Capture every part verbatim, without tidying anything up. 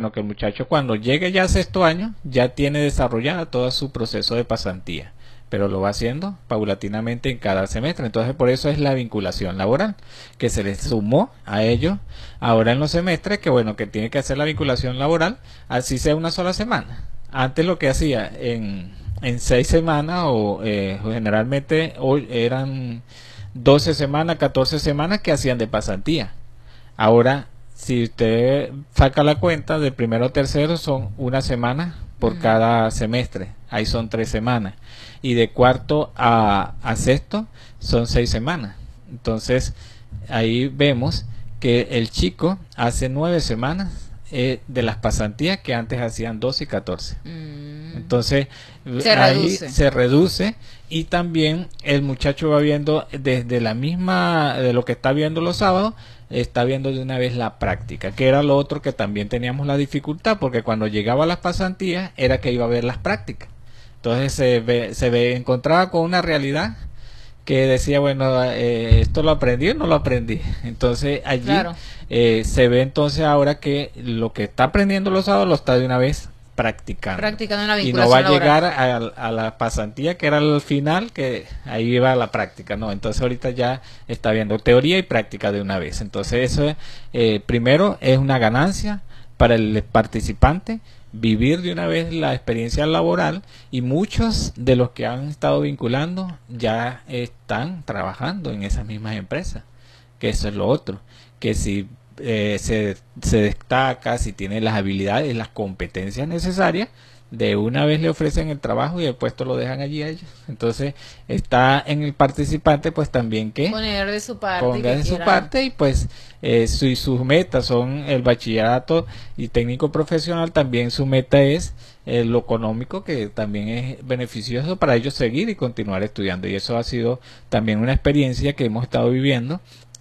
bueno, que el muchacho cuando llegue ya a sexto año ya tiene desarrollado todo su proceso de pasantía, pero lo va haciendo paulatinamente en cada semestre. Entonces por eso es la vinculación laboral, que se les sumó a ellos ahora en los semestres, que bueno, que tiene que hacer la vinculación laboral, así sea una sola semana. Antes lo que hacía en, en seis semanas, o eh, generalmente hoy eran doce semanas, catorce semanas que hacían de pasantía. Ahora, si usted saca la cuenta, de primero a tercero son una semana por uh-huh. cada semestre, ahí son tres semanas, y de cuarto a, a sexto son seis semanas. Entonces ahí vemos que el chico hace nueve semanas eh, de las pasantías que antes hacían doce y catorce. Mm. Entonces se ahí reduce. se reduce, y también el muchacho va viendo desde la misma, de lo que está viendo los sábados, está viendo de una vez la práctica, que era lo otro que también teníamos la dificultad, porque cuando llegaba a las pasantías era que iba a ver las prácticas. Entonces se ve, se ve, encontraba con una realidad que decía, bueno, eh, esto lo aprendí o no lo aprendí. Entonces allí claro. eh, se ve entonces ahora que lo que está aprendiendo los sábados lo está de una vez practicando, practicando en la y no va a laboral. llegar a, a la pasantía, que era el final, que ahí iba la práctica, no. Entonces ahorita ya está viendo teoría y práctica de una vez. Entonces eso eh, primero es una ganancia para el participante, vivir de una vez la experiencia laboral, y muchos de los que han estado vinculando ya están trabajando en esas mismas empresas, que eso es lo otro, que si eh, se, se destaca, si tiene las habilidades, las competencias necesarias, de una vez le ofrecen el trabajo y el puesto lo dejan allí a ellos. Entonces está en el participante pues también que poner de su parte, ponga de su parte, y pues eh, su, sus metas son el bachillerato y técnico profesional. También su meta es eh, lo económico, que también es beneficioso para ellos seguir y continuar estudiando, y eso ha sido también una experiencia que hemos estado viviendo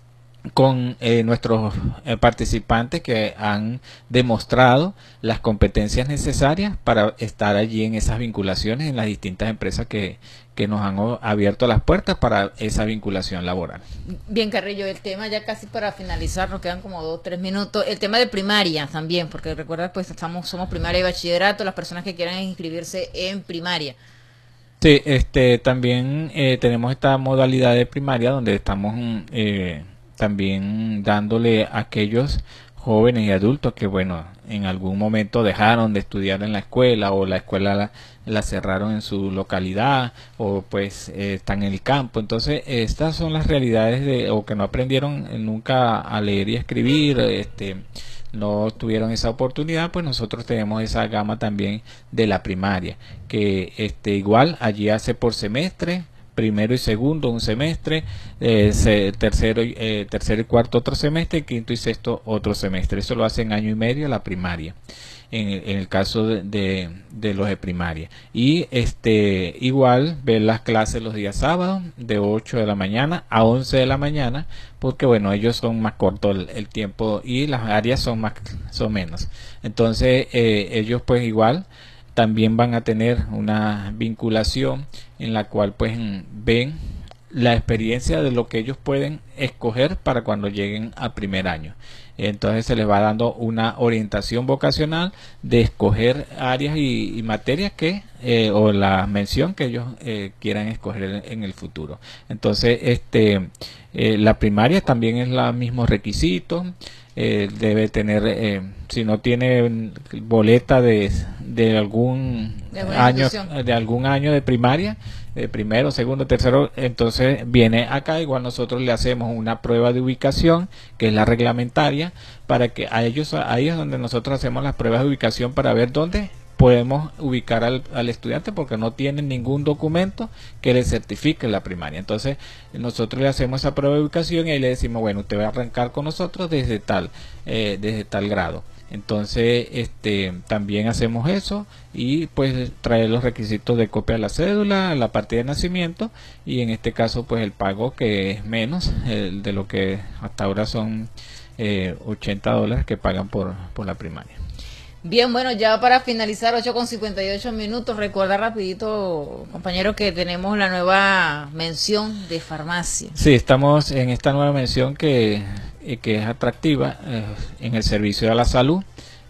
con eh, nuestros eh, participantes, que han demostrado las competencias necesarias para estar allí en esas vinculaciones en las distintas empresas que, que nos han abierto las puertas para esa vinculación laboral. Bien, Carrillo, el tema ya casi para finalizar, nos quedan como dos, tres minutos, el tema de primaria también, porque recuerda, pues estamos, somos primaria y bachillerato, las personas que quieran inscribirse en primaria. Sí, este, también eh, tenemos esta modalidad de primaria donde estamos eh, también dándole a aquellos jóvenes y adultos que, bueno, en algún momento dejaron de estudiar en la escuela, o la escuela la, la cerraron en su localidad, o pues eh, están en el campo. Entonces estas son las realidades de, o que no aprendieron nunca a leer y escribir, este no tuvieron esa oportunidad. Pues nosotros tenemos esa gama también de la primaria, que este igual allí hace por semestre, primero y segundo un semestre, eh, se, tercero, y, eh, tercero y cuarto otro semestre, quinto y sexto otro semestre. Eso lo hacen año y medio la primaria, en, en el caso de, de, de los de primaria. Y este igual ver las clases los días sábados de ocho de la mañana a once de la mañana, porque bueno, ellos son más cortos el, el tiempo, y las áreas son más son menos. Entonces eh, ellos pues igual también van a tener una vinculación en la cual pues ven la experiencia de lo que ellos pueden escoger para cuando lleguen a primer año. Entonces se les va dando una orientación vocacional de escoger áreas y, y materias que eh, o la mención que ellos eh, quieran escoger en, en el futuro. Entonces este eh, la primaria también es los mismos requisitos. Eh, debe tener, eh, si no tiene boleta de, de algún de año institución. de algún año de primaria, de primero, segundo, tercero, entonces viene acá. Igual nosotros le hacemos una prueba de ubicación, que es la reglamentaria, para que a ellos, ahí es donde nosotros hacemos las pruebas de ubicación para ver dónde podemos ubicar al, al estudiante, porque no tienen ningún documento que le certifique la primaria. Entonces nosotros le hacemos esa prueba de ubicación y ahí le decimos, bueno, usted va a arrancar con nosotros desde tal eh, desde tal grado. Entonces este también hacemos eso, y pues traer los requisitos de copia de la cédula, la partida de nacimiento, y en este caso pues el pago, que es menos el de lo que hasta ahora son eh, ochenta dólares que pagan por, por la primaria. Bien, bueno, ya para finalizar, ocho con cincuenta y ocho minutos, recuerda rapidito, compañero, que tenemos la nueva mención de farmacia. Sí, estamos en esta nueva mención que, que es atractiva eh, en el servicio de la salud.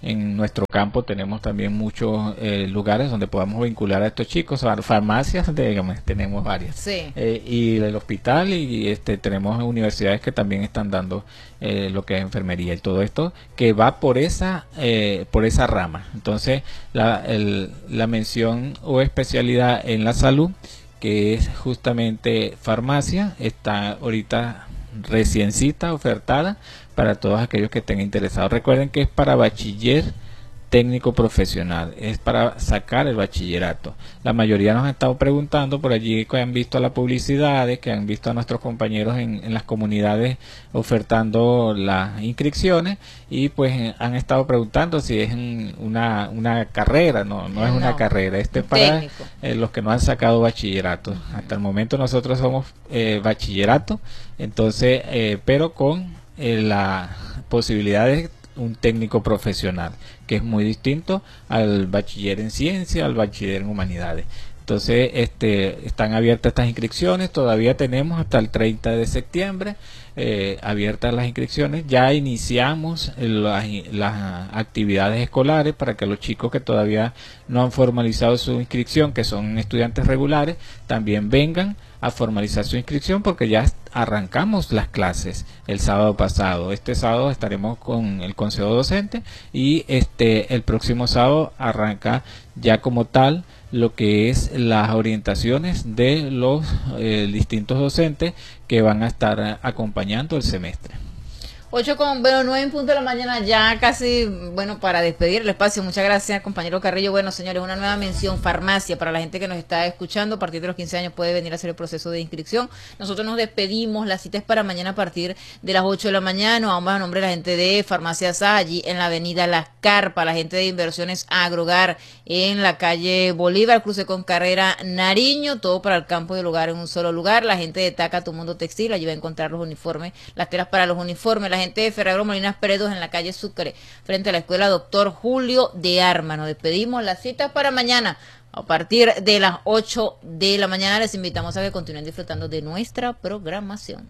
en nuestro campo tenemos también muchos eh, lugares donde podamos vincular a estos chicos, farmacias, digamos, tenemos varias, sí. eh, y el hospital, y este tenemos universidades que también están dando eh, lo que es enfermería y todo esto que va por esa eh, por esa rama. Entonces la, el, la mención o especialidad en la salud, que es justamente farmacia, está ahorita reciencita ofertada para todos aquellos que estén interesados. Recuerden que es para bachiller técnico profesional, es para sacar el bachillerato. La mayoría nos han estado preguntando por allí, que han visto las publicidades, que han visto a nuestros compañeros en, en las comunidades ofertando las inscripciones, y pues han estado preguntando si es una, una carrera. No, no es una no, carrera, este es para eh, los que no han sacado bachillerato. Uh-huh. Hasta el momento nosotros somos eh, bachillerato, entonces, eh, pero con eh, la posibilidad de un técnico profesional, que es muy distinto al bachiller en ciencia, al bachiller en humanidades. Entonces, este, están abiertas estas inscripciones, todavía tenemos hasta el treinta de septiembre eh, abiertas las inscripciones. Ya iniciamos las, las actividades escolares para que los chicos que todavía no han formalizado su inscripción, que son estudiantes regulares, también vengan a formalizar su inscripción, porque ya arrancamos las clases el sábado pasado. Este sábado estaremos con el consejo docente, y este el próximo sábado arranca ya como tal lo que es las orientaciones de los eh, distintos docentes que van a estar acompañando el semestre. ocho con, bueno, nueve en punto de la mañana, ya casi, bueno, para despedir el espacio. Muchas gracias, compañero Carrillo. Bueno, señores, una nueva mención, farmacia, para la gente que nos está escuchando. A partir de los quince años puede venir a hacer el proceso de inscripción. Nosotros nos despedimos, la cita es para mañana a partir de las ocho de la mañana. Vamos a nombre de la gente de Farmacia Sá, allí en la avenida Las Carpas, la gente de Inversiones Agrogar, en la calle Bolívar, cruce con Carrera Nariño, todo para el campo del hogar en un solo lugar. La gente de Taca, Tu Mundo Textil, allí va a encontrar los uniformes, las telas para los uniformes. La gente de Ferrero Molinas Peredos, en la calle Sucre, frente a la escuela Doctor Julio de Arma. Nos despedimos, las citas para mañana a partir de las ocho de la mañana. Les invitamos a que continúen disfrutando de nuestra programación.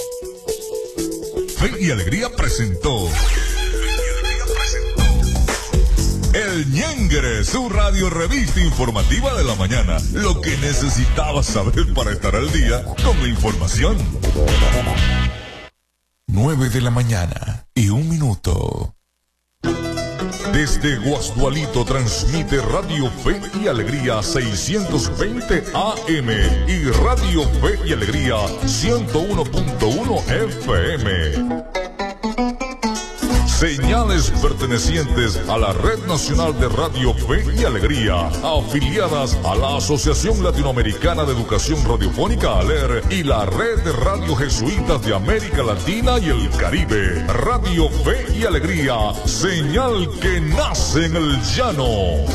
Fe y Alegría presentó El Ñenguere, su radio revista informativa de la mañana. Lo que necesitabas saber para estar al día con la información. nueve de la mañana y un minuto. Desde Guasdualito transmite Radio Fe y Alegría seiscientos veinte A M y Radio Fe y Alegría ciento uno punto uno F M. Señales pertenecientes a la Red Nacional de Radio Fe y Alegría, afiliadas a la Asociación Latinoamericana de Educación Radiofónica ALER y la Red de Radio Jesuitas de América Latina y el Caribe. Radio Fe y Alegría, señal que nace en el llano.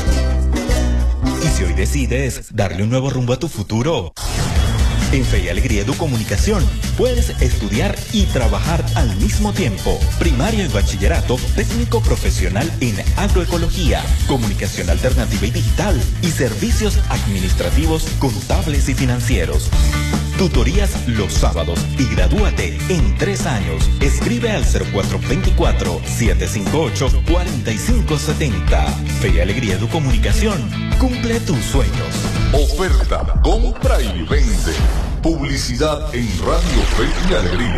Y si hoy decides darle un nuevo rumbo a tu futuro, en Fe y Alegría Educomunicación puedes estudiar y trabajar al mismo tiempo. Primaria y bachillerato, técnico profesional en agroecología, comunicación alternativa y digital, y servicios administrativos, contables y financieros. Tutorías los sábados y gradúate en tres años. Escribe al cero cuatro dos cuatro, siete cinco ocho, cuatro cinco siete cero. Fe y Alegría Educomunicación. Cumple tus sueños. Oferta, compra y vende. Publicidad en Radio Fe y Alegría.